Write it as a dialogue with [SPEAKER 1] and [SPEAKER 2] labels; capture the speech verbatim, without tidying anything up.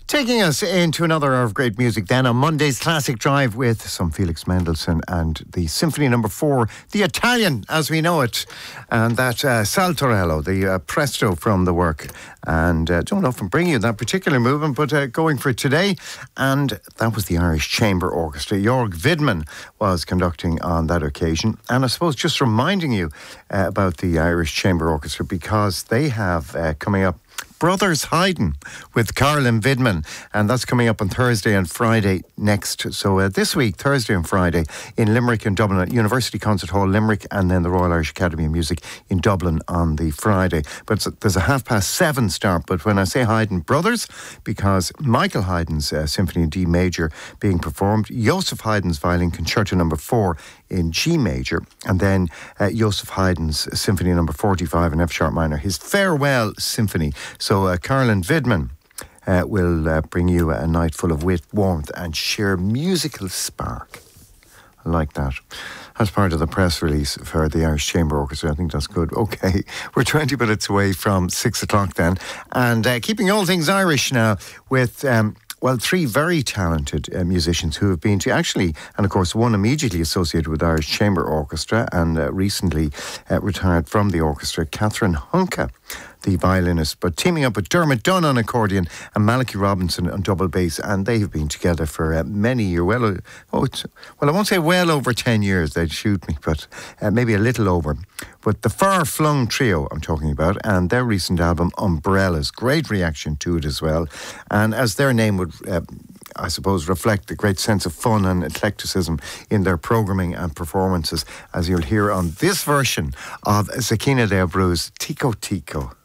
[SPEAKER 1] Taking us into another hour of great music then on Monday's Classic Drive with some Felix Mendelssohn and the Symphony Number Four, the Italian as we know it, and that uh, Saltarello, the uh, presto from the work. And uh, don't often bring you that particular movement, but uh, going for it today. And that was the Irish Chamber Orchestra. Jörg Widmann was conducting on that occasion. And I suppose just reminding you uh, about the Irish Chamber Orchestra, because they have uh, coming up Brothers Haydn with Carolan Widmann, and that's coming up on Thursday and Friday next. So uh, this week, Thursday and Friday, in Limerick and Dublin at University Concert Hall, Limerick, and then the Royal Irish Academy of Music in Dublin on the Friday. But there's a half past seven start. But when I say Haydn Brothers, because Michael Haydn's uh, Symphony in D Major being performed, Joseph Haydn's Violin Concerto Number Four in G Major, and then uh, Joseph Haydn's Symphony Number forty-five in F Sharp Minor, his Farewell Symphony. So uh, Carolan Widmann uh, will uh, bring you a night full of wit, warmth and sheer musical spark. I like that. As part of the press release for the Irish Chamber Orchestra. I think that's good. Okay, we're twenty minutes away from six o'clock then. And uh, keeping all things Irish now with... Um, Well, three very talented uh, musicians who have been to actually, and of course one immediately associated with Irish Chamber Orchestra and uh, recently uh, retired from the orchestra, Catherine Hunka, the violinist, but teaming up with Dermot Dunn on accordion and Malachy Robinson on double bass, and they have been together for uh, many years. Well, uh, oh, it's, well, I won't say well over ten years, they'd shoot me, but uh, maybe a little over. But the Far Flung Trio I'm talking about, and their recent album Umbrellas, great reaction to it as well. And as their name would, uh, I suppose, reflect the great sense of fun and eclecticism in their programming and performances, as you'll hear on this version of Sakina de Abreu's Tico Tico.